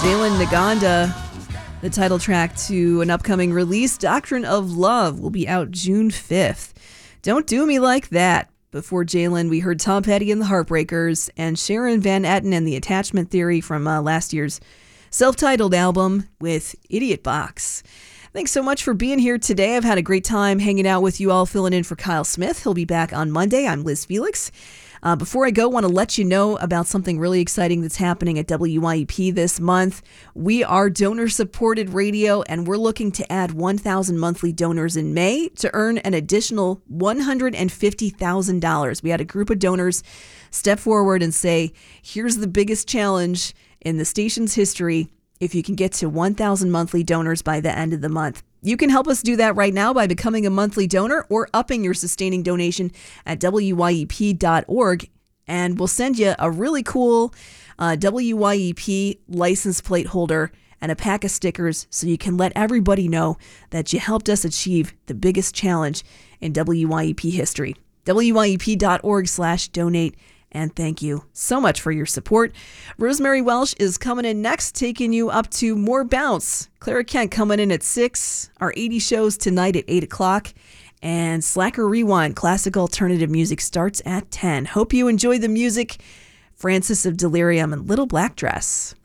Jalen Naganda, the title track to an upcoming release, Doctrine of Love, will be out June 5th. Don't Do Me Like That. Before Jalen, we heard Tom Petty and the Heartbreakers and Sharon Van Etten and the Attachment Theory from last year's self-titled album with Idiot Box. Thanks so much for being here today. I've had a great time hanging out with you all, filling in for Kyle Smith. He'll be back on Monday. I'm Liz Felix. Before I go, I want to let you know about something really exciting that's happening at WYEP this month. We are donor-supported radio, and we're looking to add 1,000 monthly donors in May to earn an additional $150,000. We had a group of donors step forward and say, here's the biggest challenge in the station's history if you can get to 1,000 monthly donors by the end of the month. You can help us do that right now by becoming a monthly donor or upping your sustaining donation at WYEP.org. And we'll send you a really cool WYEP license plate holder and a pack of stickers so you can let everybody know that you helped us achieve the biggest challenge in WYEP history. WYEP.org/donate. And thank you so much for your support. Rosemary Welsh is coming in next, taking you up to more bounce. Clara Kent coming in at 6. Our 80 shows tonight at 8 o'clock. And Slacker Rewind, classic alternative music, starts at 10. Hope you enjoy the music. Francis of Delirium and Little Black Dress.